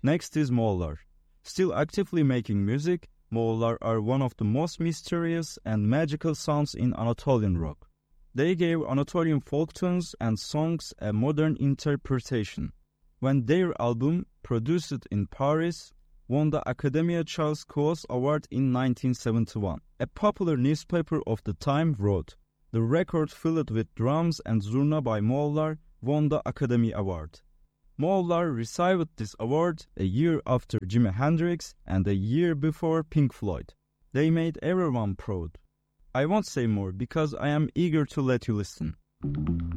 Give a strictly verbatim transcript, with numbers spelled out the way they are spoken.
Next is Moğollar. Still actively making music, Moğollar are one of the most mysterious and magical sounds in Anatolian rock. They gave Anatolian folk tunes and songs a modern interpretation. When their album, produced in Paris, won the Academia Charles Cros Award in nineteen seventy-one, a popular newspaper of the time wrote, "The record filled with drums and zurna by Moğollar won the Academy Award." Moğollar received this award a year after Jimi Hendrix and a year before Pink Floyd. They made everyone proud. I won't say more because I am eager to let you listen.